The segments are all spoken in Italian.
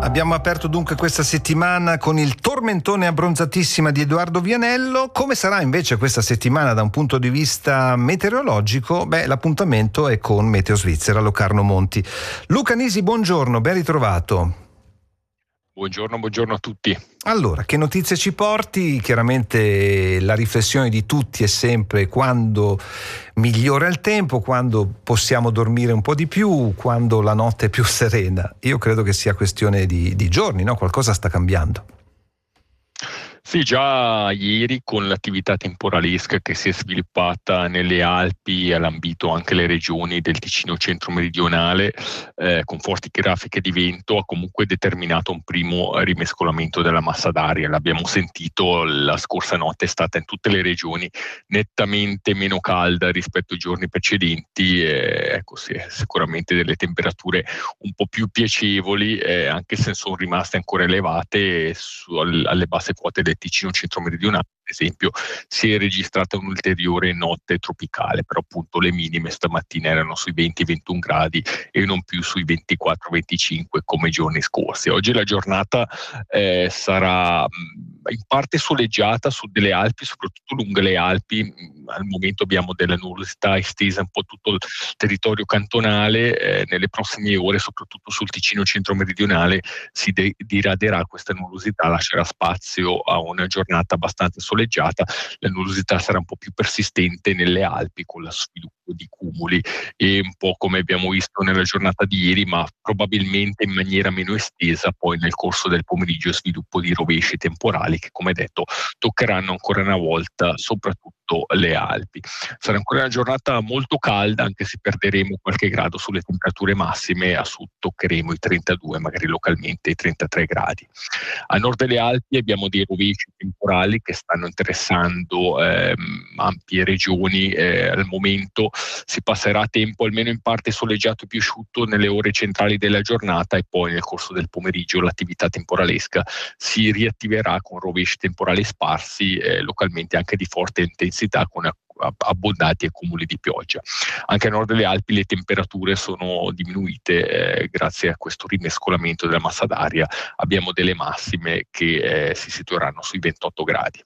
Abbiamo aperto dunque questa settimana con il tormentone abbronzatissima di Edoardo Vianello. Come sarà invece questa settimana da un punto di vista meteorologico? L'appuntamento è con Meteo Svizzera, Locarno Monti. Luca Nisi, buongiorno, ben ritrovato. Buongiorno a tutti. Allora, che notizie ci porti? Chiaramente la riflessione di tutti è sempre quando migliora il tempo, quando possiamo dormire un po' di più, quando la notte è più serena. Io credo che sia questione di giorni, no? Qualcosa sta cambiando. Sì, già ieri con l'attività temporalesca che si è sviluppata nelle Alpi e ha lambito anche le regioni del Ticino centro-meridionale con forti grafiche di vento, ha comunque determinato un primo rimescolamento della massa d'aria. L'abbiamo sentito, la scorsa notte è stata in tutte le regioni nettamente meno calda rispetto ai giorni precedenti, sicuramente delle temperature un po' più piacevoli, anche se sono rimaste ancora elevate alle basse quote del Ticino centro-meridionale. Ad esempio si è registrata un'ulteriore notte tropicale, però appunto le minime stamattina erano sui 20-21 gradi e non più sui 24-25 come i giorni scorsi. Oggi la giornata sarà in parte soleggiata su delle Alpi, soprattutto lungo le Alpi. Al momento abbiamo della nuvolosità estesa un po' tutto il territorio cantonale. Nelle prossime ore, soprattutto sul Ticino centro-meridionale, si diraderà questa nuvolosità, lascerà spazio a una giornata abbastanza soleggiata. La nuvolosità sarà un po' più persistente nelle Alpi con lo sviluppo di cumuli e un po' come abbiamo visto nella giornata di ieri, ma probabilmente in maniera meno estesa poi nel corso del pomeriggio, sviluppo di rovesci temporali che, come detto, toccheranno ancora una volta soprattutto le Alpi. Sarà ancora una giornata molto calda, anche se perderemo qualche grado sulle temperature massime. A sud toccheremo i 32, magari localmente i 33 gradi. A nord delle Alpi abbiamo dei rovesci temporali che stanno interessando ampie regioni. Al momento si passerà a tempo almeno in parte soleggiato e piasciutto nelle ore centrali della giornata, e poi nel corso del pomeriggio l'attività temporalesca si riattiverà con rovesci temporali sparsi, localmente anche di forte intensità, con abbondanti accumuli di pioggia. Anche a nord delle Alpi le temperature sono diminuite grazie a questo rimescolamento della massa d'aria. Abbiamo delle massime che si situeranno sui 28 gradi.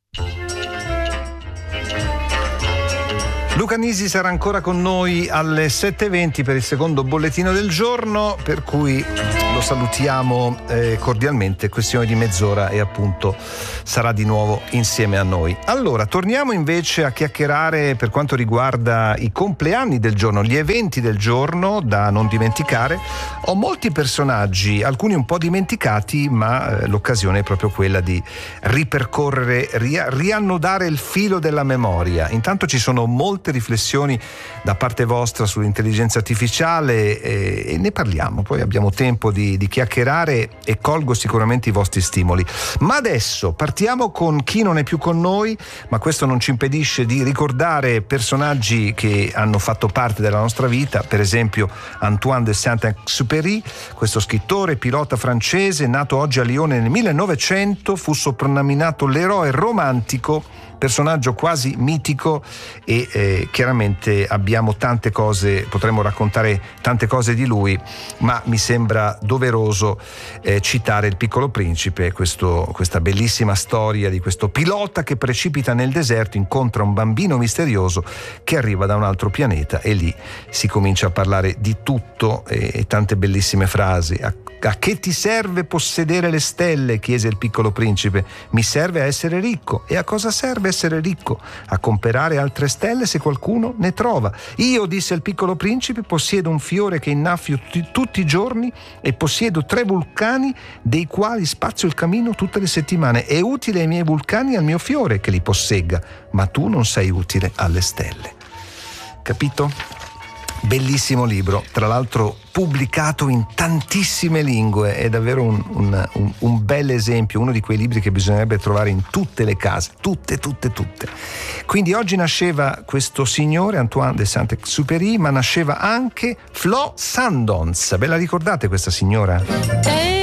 Luca Nisi sarà ancora con noi alle 7:20 per il secondo bollettino del giorno, per cui lo salutiamo cordialmente. Questione di mezz'ora e appunto sarà di nuovo insieme a noi. Allora, torniamo invece a chiacchierare per quanto riguarda i compleanni del giorno, gli eventi del giorno da non dimenticare. Ho molti personaggi, alcuni un po' dimenticati, ma l'occasione è proprio quella di ripercorrere, riannodare il filo della memoria. Intanto ci sono molte riflessioni da parte vostra sull'intelligenza artificiale e ne parliamo, poi abbiamo tempo di chiacchierare e colgo sicuramente i vostri stimoli. Ma adesso partiamo con chi non è più con noi, ma questo non ci impedisce di ricordare personaggi che hanno fatto parte della nostra vita. Per esempio Antoine de Saint-Exupéry, questo scrittore pilota francese nato oggi a Lione nel 1900, fu soprannominato l'eroe romantico, personaggio quasi mitico, e chiaramente abbiamo tante cose, potremmo raccontare tante cose di lui, ma mi sembra doveroso citare Il Piccolo Principe, questa bellissima storia di questo pilota che precipita nel deserto, incontra un bambino misterioso che arriva da un altro pianeta e lì si comincia a parlare di tutto e tante bellissime frasi. A che ti serve possedere le stelle? Chiese il Piccolo Principe. Mi serve a essere ricco. E a cosa serve essere ricco? A comprare altre stelle se qualcuno ne trova. Io, disse il Piccolo Principe, possiedo un fiore che innaffio tutti i giorni e possiedo 3 vulcani dei quali spazio il camino tutte le settimane. È utile ai miei vulcani e al mio fiore che li possegga, ma tu non sei utile alle stelle. Capito? Bellissimo libro, tra l'altro pubblicato in tantissime lingue, è davvero un bel esempio, uno di quei libri che bisognerebbe trovare in tutte le case, tutte. Quindi oggi nasceva questo signore Antoine de Saint-Exupéry, ma nasceva anche Flo Sandons. Ve la ricordate questa signora?